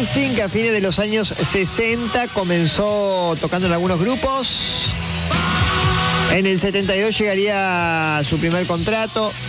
Springsteen, que a fines de los años 60 comenzó tocando en algunos grupos. En el 72 llegaría a su primer contrato.